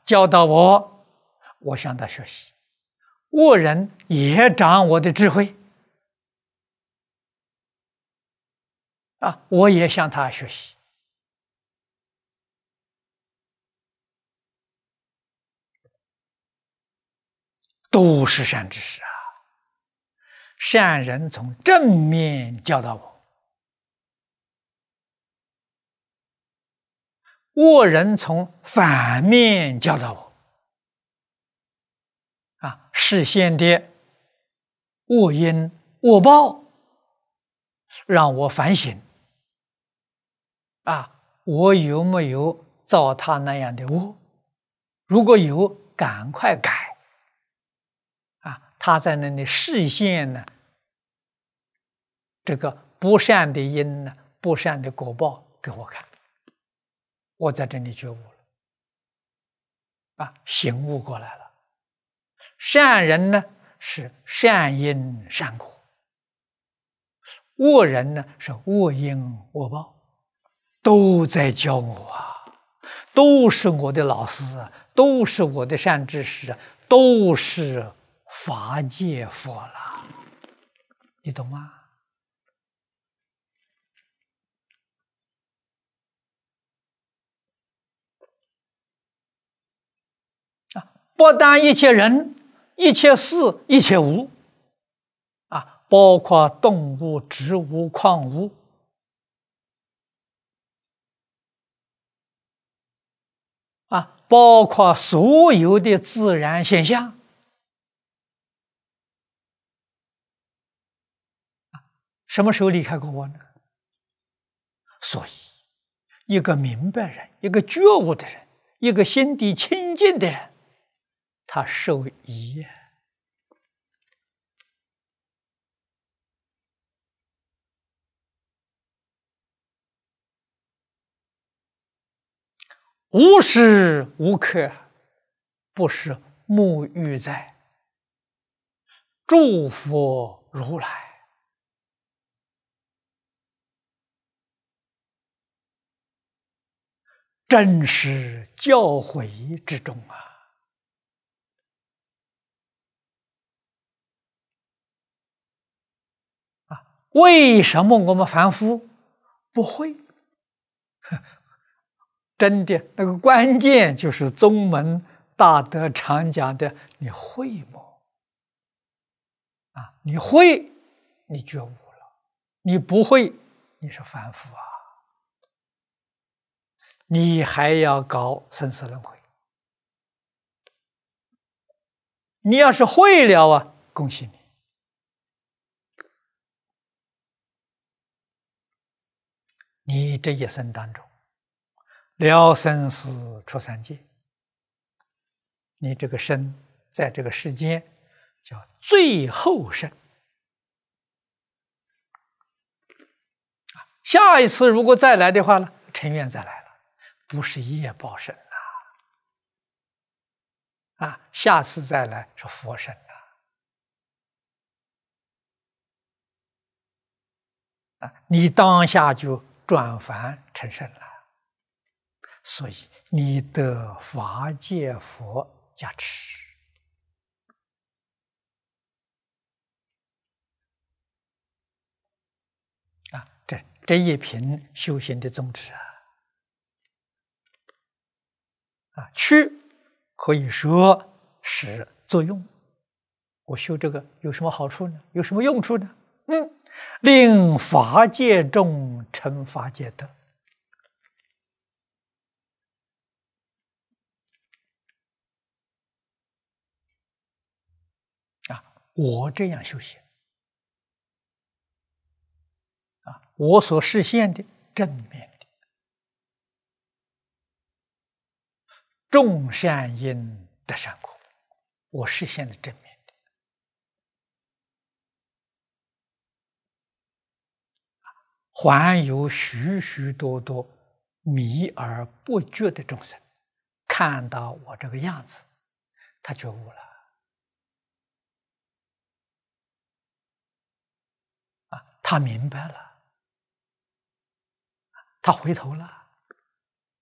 教导我，我向他学习；恶人也长我的智慧，我也向他学习。都是善知识啊！善人从正面教导我，恶人从反面教导我。视线的恶因恶报，让我反省。我有没有造他那样的恶？如果有，赶快改。他在那里示现呢，这个不善的因呢，不善的果报给我看，我在这里觉悟了，醒悟过来了。善人呢是善因善果，恶人呢是恶因恶报，都在教我都是我的老师都是我的善知识都是法界佛了，你懂吗？不但一切人、一切事、一切物，包括动物、植物、矿物，包括所有的自然现象，什么时候离开过我呢？所以，一个明白人，一个觉悟的人，一个心地清净的人，他受益无时无刻不是沐浴在诸佛如来真实教诲之中为什么我们凡夫不会？真的，那个关键就是宗门大德常讲的，你会吗？你会，你觉悟了；你不会，你是凡夫你还要搞生死轮回。你要是会了恭喜你，你这一生当中了生死出三界，你这个生在这个世间叫最后生。下一次如果再来的话呢，成愿再来了，不是业报生下次再来是佛生你当下就转凡成圣了，所以你得法界佛加持这一品修行的宗旨去可以说是作用。我修这个有什么好处呢？有什么用处呢？令法界众成法界德。我这样修行我所实现的正面的众善因得善果，我实现的正面的还有许许多多迷而不觉的众生，看到我这个样子，他觉悟了他明白了，他回头了